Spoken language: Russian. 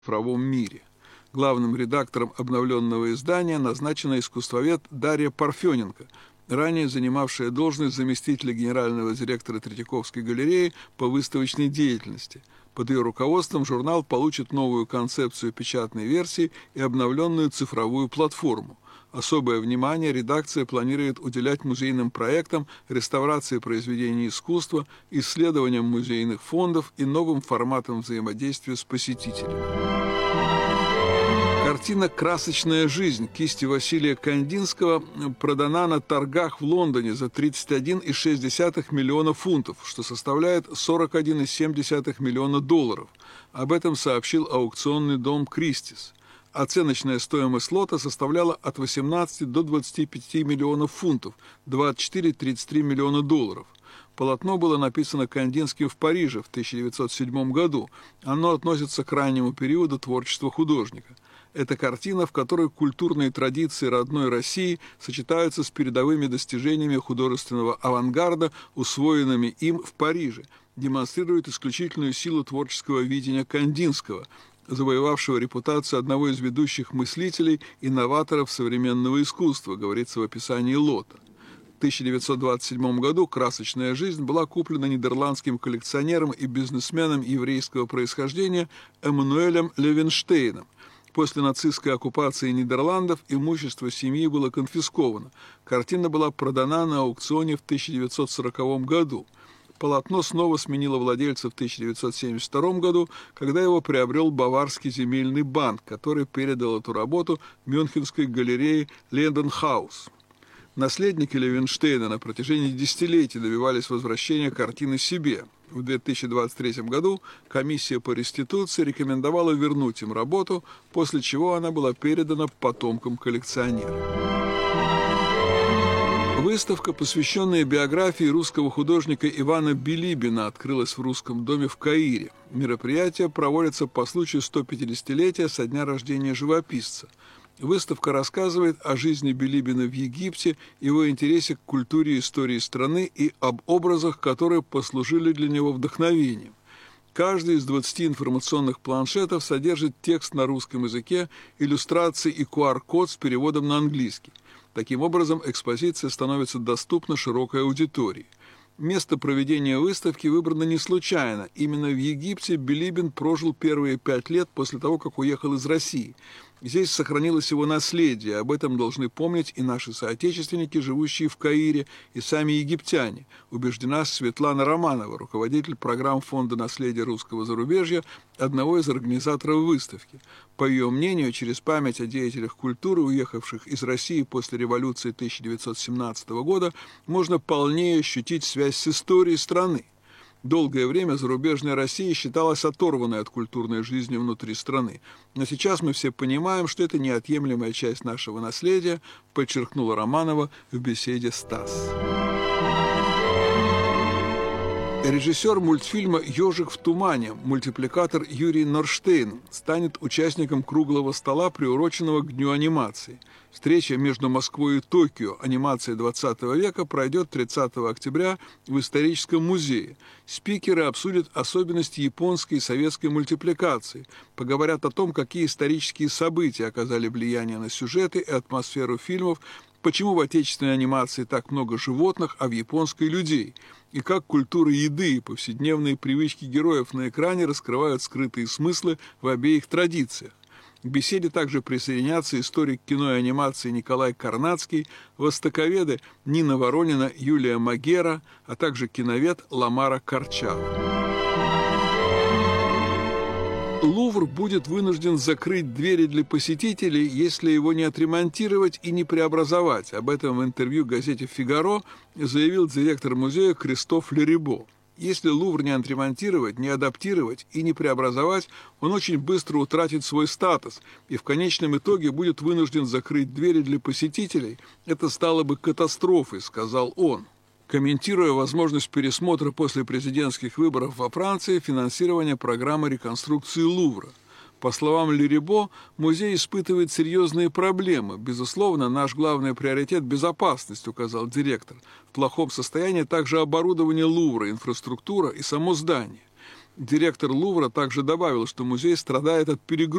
цифровом мире. Главным редактором обновленного издания назначена искусствовед Дарья Парфененко, ранее занимавшая должность заместителя генерального директора Третьяковской галереи по выставочной деятельности. Под ее руководством журнал получит новую концепцию печатной версии и обновленную цифровую платформу. Особое внимание редакция планирует уделять музейным проектам, реставрации произведений искусства, исследованиям музейных фондов и новым форматам взаимодействия с посетителями. Картина «Красочная жизнь» кисти Василия Кандинского продана на торгах в Лондоне за 31,6 миллиона фунтов, что составляет 41,7 миллиона долларов. Об этом сообщил аукционный дом «Кристис». Оценочная стоимость лота составляла от 18 до 25 миллионов фунтов, 24-33 миллиона долларов. Полотно было написано Кандинским в Париже в 1907 году. Оно относится к раннему периоду творчества художника. Это картина, в которой культурные традиции родной России сочетаются с передовыми достижениями художественного авангарда, усвоенными им в Париже, демонстрирует исключительную силу творческого видения Кандинского, завоевавшего репутацию одного из ведущих мыслителей и новаторов современного искусства, говорится в описании лота. В 1927 году «Красочная жизнь» была куплена нидерландским коллекционером и бизнесменом еврейского происхождения Эммануэлем Левенштейном. После нацистской оккупации Нидерландов имущество семьи было конфисковано. Картина была продана на аукционе в 1940 году. Полотно снова сменило владельца в 1972 году, когда его приобрел Баварский земельный банк, который передал эту работу Мюнхенской галерее Ленденхаус. Наследники Левенштейна на протяжении десятилетий добивались возвращения картины себе. В 2023 году комиссия по реституции рекомендовала вернуть им работу, после чего она была передана потомкам коллекционера. Выставка, посвященная биографии русского художника Ивана Билибина, открылась в Русском доме в Каире. Мероприятие проводится по случаю 150-летия со дня рождения живописца. Выставка рассказывает о жизни Билибина в Египте, его интересе к культуре и истории страны и об образах, которые послужили для него вдохновением. Каждый из 20 информационных планшетов содержит текст на русском языке, иллюстрации и QR-код с переводом на английский. Таким образом, экспозиция становится доступна широкой аудитории. Место проведения выставки выбрано не случайно. Именно в Египте Билибин прожил первые 5 лет после того, как уехал из России. Здесь сохранилось его наследие, об этом должны помнить и наши соотечественники, живущие в Каире, и сами египтяне, убеждена Светлана Романова, руководитель программ Фонда наследия русского зарубежья, одного из организаторов выставки. По ее мнению, через память о деятелях культуры, уехавших из России после революции 1917 года, можно полнее ощутить связь с историей страны. Долгое время зарубежная Россия считалась оторванной от культурной жизни внутри страны. Но сейчас мы все понимаем, что это неотъемлемая часть нашего наследия, подчеркнула Романова в беседе с ТАСС. Режиссер мультфильма «Ежик в тумане», мультипликатор Юрий Норштейн, станет участником круглого стола, приуроченного к Дню анимации. Встреча между Москвой и Токио «Анимация 20 века» пройдет 30 октября в историческом музее. Спикеры обсудят особенности японской и советской мультипликации, поговорят о том, какие исторические события оказали влияние на сюжеты и атмосферу фильмов, почему в отечественной анимации так много животных, а в японской – людей, и как культура еды и повседневные привычки героев на экране раскрывают скрытые смыслы в обеих традициях. К беседе также присоединятся историк кино и анимации Николай Карнацкий, востоковеды Нина Воронина, Юлия Магера, а также киновед Ламара Корчава. Лувр будет вынужден закрыть двери для посетителей, если его не отремонтировать и не преобразовать. Об этом в интервью газете «Фигаро» заявил директор музея Кристоф Лерибо. Если Лувр не отремонтировать, не адаптировать и не преобразовать, он очень быстро утратит свой статус и в конечном итоге будет вынужден закрыть двери для посетителей. Это стало бы катастрофой, сказал он, комментируя возможность пересмотра после президентских выборов во Франции финансирования программы реконструкции Лувра. По словам Лерибо, музей испытывает серьезные проблемы. Безусловно, наш главный приоритет – безопасность, указал директор. В плохом состоянии также оборудование Лувра, инфраструктура и само здание. Директор Лувра также добавил, что музей страдает от перегрузки